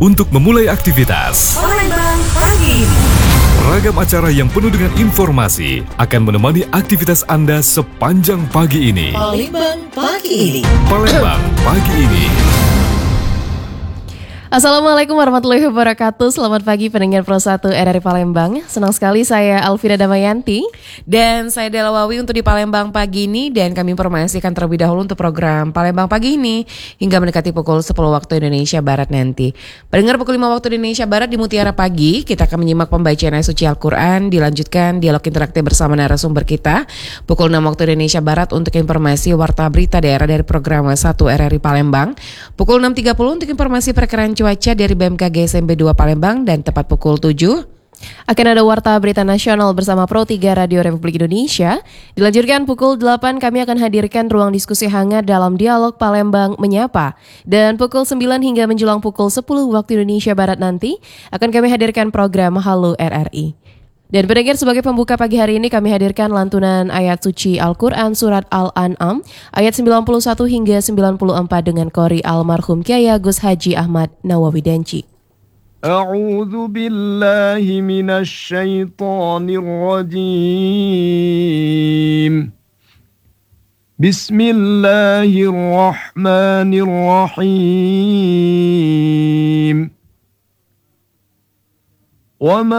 untuk memulai aktivitas. Palembang pagi ini. Ragam acara yang penuh dengan informasi akan menemani aktivitas Anda sepanjang pagi ini. Palembang pagi ini. Palembang pagi ini. Assalamualaikum warahmatullahi wabarakatuh. Selamat pagi pendengar Pro 1 RRI Palembang. Senang sekali saya Alvira Damayanti. Dan saya Dela Wawi untuk di Palembang pagi ini. Dan kami informasikan terlebih dahulu untuk program Palembang pagi ini hingga mendekati pukul 10 waktu Indonesia Barat nanti. Pendengar pukul 5 waktu Indonesia Barat di Mutiara Pagi, kita akan menyimak pembacaan ayat suci Al-Quran. Dilanjutkan dialog interaktif bersama narasumber kita. Pukul 6 waktu Indonesia Barat untuk informasi warta berita daerah dari program 1 RRI Palembang. Pukul 6.30 untuk informasi perkiraan cuaca dari BMKG SMB 2 Palembang, dan tepat pukul 7 akan ada warta berita nasional bersama Pro 3 Radio Republik Indonesia. Dilanjutkan pukul 8 kami akan hadirkan ruang diskusi hangat dalam dialog Palembang Menyapa. Dan pukul 9 hingga menjelang pukul 10 waktu Indonesia Barat nanti akan kami hadirkan program Halo RRI. Dan pendengar, sebagai pembuka pagi hari ini kami hadirkan lantunan ayat suci Al-Quran surat Al-An'am ayat 91 hingga 94 dengan qori almarhum Kiai Agus Haji Ahmad Nawawi Denci. A'udzu billahi minasy syaithanir rajim. Bismillahirrahmanirrahim. Wa